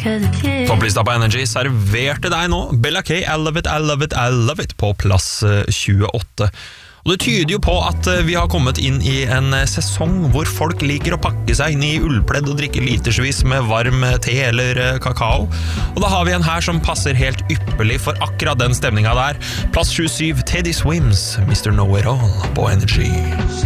Topplista på Energy serverte deg nå Bella K, I love it, I love it, I love it på plass 28. Og det tyder jo på at vi har kommet inn i en sesong hvor folk liker å pakke seg inn i ullpledd og drikke litersvis med varm te eller kakao. Og da har vi en her som passer helt ypperlig for akkurat den stemninga der. Plass 27, Teddy Swims, Mr. Know It All på Energy.